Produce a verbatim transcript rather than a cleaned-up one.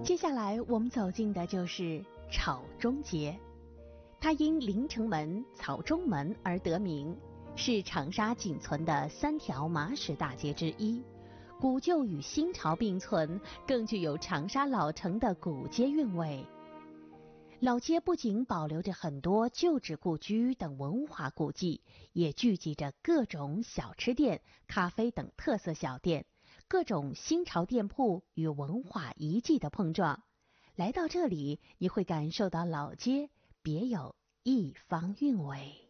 接下来我们走进的就是草中街，它因临城门、草中门而得名，是长沙仅存的三条马屎大街之一，古旧与新潮并存，更具有长沙老城的古街韵味。老街不仅保留着很多旧址故居等文化古迹，也聚集着各种小吃店、咖啡等特色小店，各种新潮店铺与文化遗迹的碰撞。来到这里，你会感受到老街别有一方韵味。